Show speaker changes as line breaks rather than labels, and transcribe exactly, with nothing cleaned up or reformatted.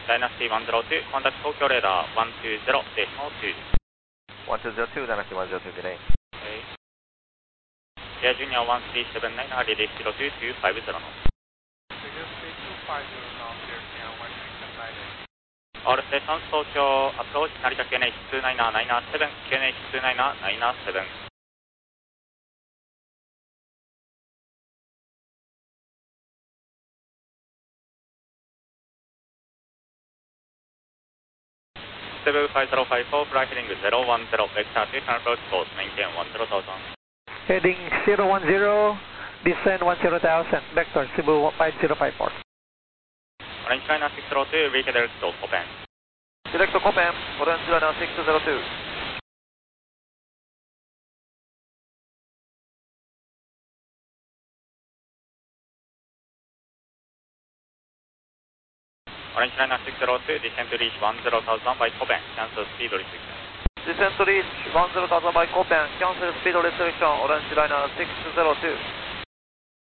Dynasty ワンゼロツー、コンタクト東京レーダーワンツーゼロ、デシモツー。
ワンツーゼロツー、Dynasty ワンゼロツー、delay.
Air Junior ワンスリーセブンナイン、release zero two two five zero の。All stations 東京、アプローチ、成田 キューエヌエイチツーナインナインセブン、キューエヌエイチツーナインナインセブン。セブンファイゼロファイフォー、フライヘディングゼロワンゼロ、ベクターツー、アプローチコース、メインテンワンゼロタウザン。
Heading zero one zero, descend one zero thousand, vector Cebu five zero five four.
Orange Liner six zero two, redirect to Copen.
Direct to Copen, Orange Liner six zero two.
Orange Liner six zero two, descend to reach one zero thousand by Copen, cancel speed restriction.
Descend to reach one zero thousand by Copen, cancel speed restriction, Orange Liner six zero two.